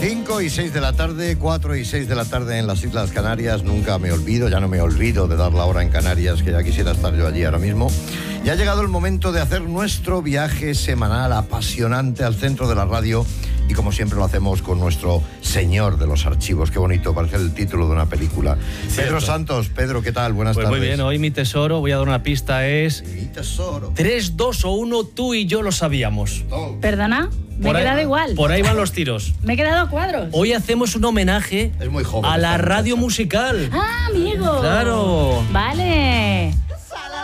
5 y 6 de la tarde, 4 y 6 de la tarde en las Islas Canarias. Nunca me olvido, ya no me olvido de dar la hora en Canarias, que ya quisiera estar yo allí ahora mismo. Y ha llegado el momento de hacer nuestro viaje semanal apasionante al centro de la radio. Y como siempre lo hacemos con nuestro señor de los archivos. Qué bonito, parece el título de una película. Cierto. Pedro Santos. Pedro, ¿qué tal? Buenas tardes. Muy bien, hoy mi tesoro, voy a dar una pista, es... Mi tesoro. 3, 2 o 1, tú y yo lo sabíamos. ¿Perdona? Me he quedado igual. Por ahí van los tiros. Me he quedado a cuadros. Hoy hacemos un homenaje es muy joven, a la radio musical. Ah, amigo. Claro. Vale.